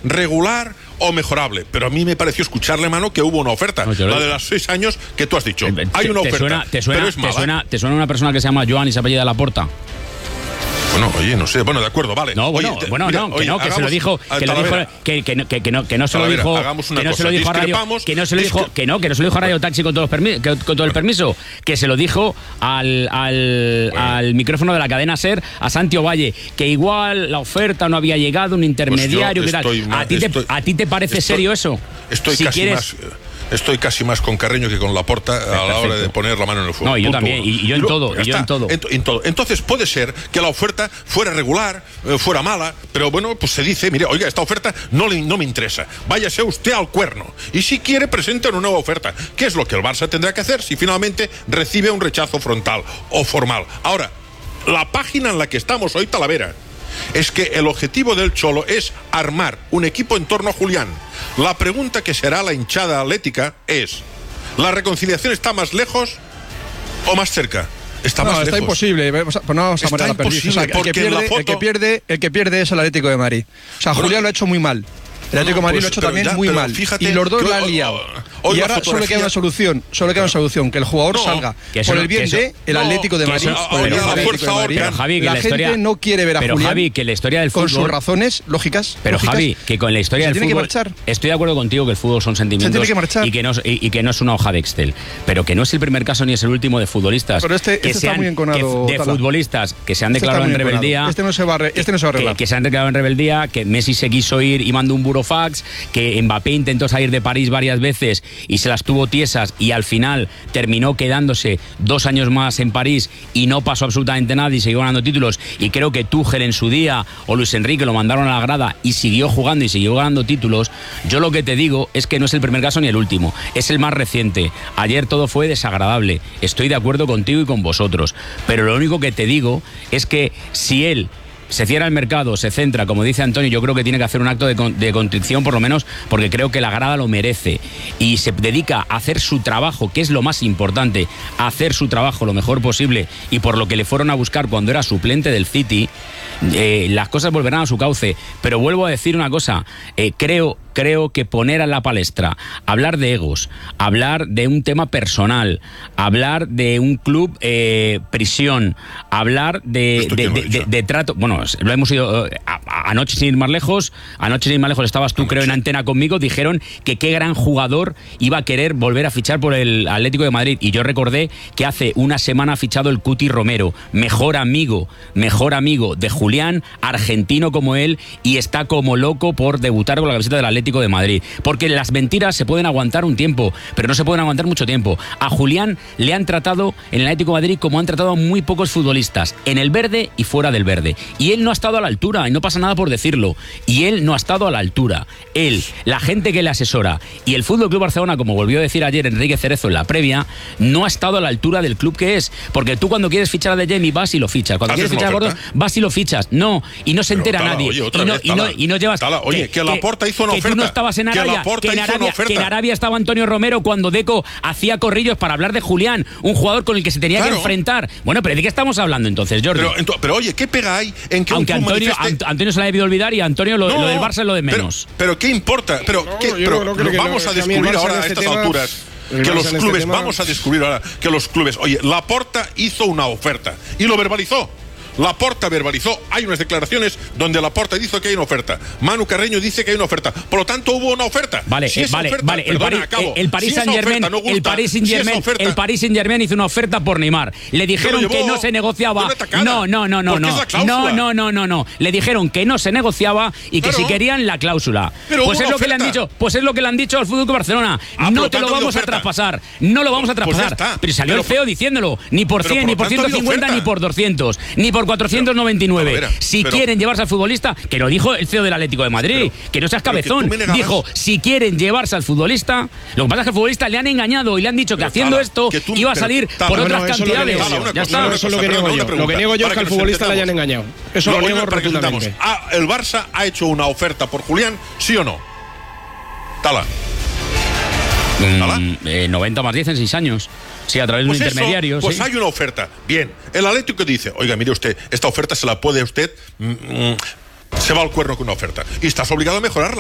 regular o mejorable. Pero a mí me pareció escucharle, mano, que hubo una oferta. No, la de los 6 años que tú has dicho. Hay una oferta, pero es mala. ¿Te suena una persona que se llama Joan y se apellida Laporta? Bueno, oye, no sé. Bueno, de acuerdo, vale. No, bueno, oye, mira, no, que no, que se lo dijo, que no se lo dijo, que no se lo dijo a Radio, que no se lo dijo, que no se lo dijo a Radio Taxi con todo el permiso, que se lo dijo al micrófono de la cadena SER, a Santi Ovalle, que igual la oferta no había llegado, un intermediario, ¿qué tal? ¿A ti te parece serio eso? Estoy casi más con Carreño que con Laporta a la hora de poner la mano en el fuego. No, yo también, y yo en todo. Entonces puede ser que la oferta fuera regular, fuera mala, pero bueno, pues se dice, mire, oiga, esta oferta no me interesa, váyase usted al cuerno. Y si quiere, presente una nueva oferta. ¿Qué es lo que el Barça tendrá que hacer si finalmente recibe un rechazo frontal o formal? Ahora, la página en la que estamos hoy, Talavera, es que el objetivo del Cholo es armar un equipo en torno a Julián. La pregunta que será la hinchada atlética es: ¿la reconciliación está más lejos o más cerca? Está más lejos. Está imposible. Vamos a poner la perdiz. O sea, el que pierde es el Atlético de Madrid. O sea, Julián lo ha hecho muy mal. El Atlético de Madrid lo ha hecho también muy mal. Fíjate, y los dos la han liado. Y ahora solo queda una solución, que el jugador salga por el bien del Atlético de Madrid. La gente no quiere ver a Julián. Javi, que la historia del fútbol, con sus razones lógicas. Pero Javi, que con la historia del fútbol, estoy de acuerdo contigo que el fútbol son sentimientos y que no es una hoja de Excel, pero que no es el primer caso ni es el último de futbolistas futbolistas que se han declarado en rebeldía. Este no se va a arreglar. Que se han declarado en rebeldía, que Messi se quiso ir y mandó un burofax, que Mbappé intentó salir de París varias veces y se las tuvo tiesas y al final terminó quedándose 2 años más en París y no pasó absolutamente nada y siguió ganando títulos. Y creo que Tuchel en su día o Luis Enrique lo mandaron a la grada y siguió jugando y siguió ganando títulos. Yo lo que te digo es que no es el primer caso ni el último, es el más reciente. Ayer todo fue desagradable, estoy de acuerdo contigo y con vosotros, pero lo único que te digo es que si él se cierra el mercado, se centra, como dice Antonio, yo creo que tiene que hacer un acto de contrición, por lo menos, porque creo que la grada lo merece, y se dedica a hacer su trabajo, que es lo más importante, a hacer su trabajo lo mejor posible, y por lo que le fueron a buscar cuando era suplente del City, las cosas volverán a su cauce. Pero vuelvo a decir una cosa, creo que poner a la palestra, hablar de egos, hablar de un tema personal, hablar de un club prisión, hablar de trato, bueno, lo hemos ido anoche sin ir más lejos estabas tú, creo, en antena conmigo, dijeron que qué gran jugador iba a querer volver a fichar por el Atlético de Madrid, y yo recordé que hace una semana ha fichado el Cuti Romero, mejor amigo de Julián, argentino como él, y está como loco por debutar con la camiseta del Atlético de Madrid, porque las mentiras se pueden aguantar un tiempo, pero no se pueden aguantar mucho tiempo. A Julián le han tratado en el Atlético de Madrid como han tratado a muy pocos futbolistas, en el verde y fuera del verde, y él no ha estado a la altura, y no pasa nada por decirlo, y él no ha estado a la altura. Él, la gente que le asesora y el Fútbol Club Barcelona, como volvió a decir ayer Enrique Cerezo en la previa, no ha estado a la altura del club que es, porque tú cuando quieres fichar a De Jong vas y lo fichas, cuando quieres fichar a Gordon vas y lo fichas, y no se entera nadie, y no llevas que Laporta hizo una oferta, que tú no estabas en Arabia, que en Arabia estaba Antonio Romero cuando Deco hacía corrillos para hablar de Julián, un jugador con el que se tenía que enfrentar. Bueno, pero ¿de qué estamos hablando entonces, Jordi? Pero oye, ¿qué pega hay en que aunque Antonio se la ha debido olvidar, y Antonio lo del Barça es lo de menos? Pero ¿qué importa? Vamos a descubrir ahora a estas alturas que los clubes, vamos a descubrir ahora que los clubes, oye, Laporta hizo una oferta y lo verbalizó. Laporta verbalizó, hay unas declaraciones donde Laporta dice que hay una oferta, Manu Carreño dice que hay una oferta, por lo tanto hubo una oferta. Vale, el Paris Saint-Germain hizo una oferta por Neymar. Le dijeron que no se negociaba. No. Le dijeron que no se negociaba y que si querían la cláusula. Pues es lo que le han dicho al Fútbol Club Barcelona. No te lo vamos a traspasar. No lo vamos a traspasar. Pero salió el CEO diciéndolo, ni por 100, ni por 150, ni por 200, ni por 499. Si quieren llevarse al futbolista, que lo dijo el CEO del Atlético de Madrid, que no seas cabezón, dijo, si quieren llevarse al futbolista, lo que pasa es que al futbolista le han engañado y le han dicho que haciendo esto iba a salir por otras cantidades. Ya está. Eso es lo que niego yo. Lo que niego yo es que al futbolista le hayan engañado. Eso lo niego rotundamente. ¿El Barça ha hecho una oferta por Julián, sí o no? Tala. 90 más 10 en 6 años. Sí, a través de un intermediario. Pues hay una oferta. Bien, el Atlético dice, oiga, mire usted, esta oferta se la puede usted, se va al cuerno con una oferta. Y estás obligado a mejorarla.